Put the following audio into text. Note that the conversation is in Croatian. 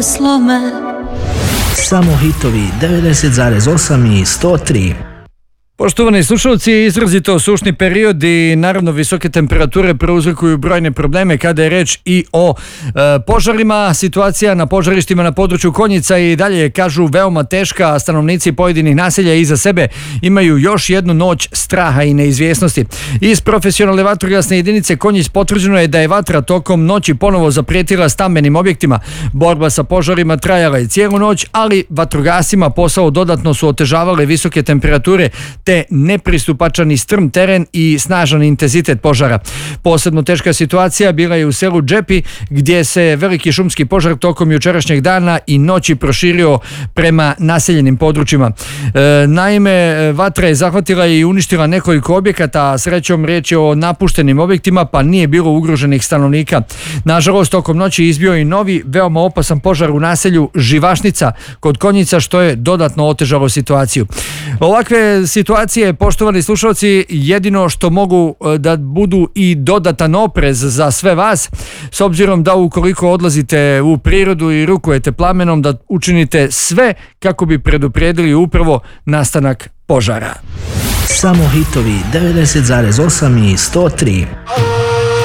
slome. Samo hitovi 90,8 i 103. Poštovani slušalci, izrazito sušni period i naravno visoke temperature prouzrokuju brojne probleme kada je reč i o požarima. Situacija na požarištima na području Konjica i dalje kažu veoma teška. Stanovnici pojedinih naselja iza sebe imaju još jednu noć straha i neizvjesnosti. Iz profesionalne vatrogasne jedinice Konjic potvrđeno je da je vatra tokom noći ponovo zaprijetila stambenim objektima. Borba sa požarima trajala je cijelu noć, ali vatrogasima posao dodatno su otežavale visoke temperature te nepristupačan i strm teren i snažan intenzitet požara. Posebno teška situacija bila je u selu Džepi, gdje se veliki šumski požar tokom jučerašnjeg dana i noći proširio prema naseljenim područjima. Naime, vatra je zahvatila i uništila nekoliko objekata, a srećom riječ je o napuštenim objektima, pa nije bilo ugroženih stanovnika. Nažalost, tokom noći izbio i novi, veoma opasan požar u naselju Živašnica kod Konjica, što je dodatno otežalo situaciju. Ovakve situacije, poštovani slušalci, jedino što mogu da budu i dodatan oprez za sve vas, s obzirom da ukoliko odlazite u prirodu i rukujete plamenom, da učinite sve kako bi preduprijedili upravo nastanak požara. Samo hitovi 90,8 i 103.